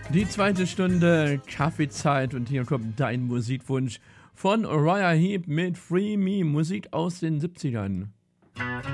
Die zweite Stunde Kaffeezeit und hier kommt dein Musikwunsch von Uriah Heep mit Free Me, Musik aus den 70ern.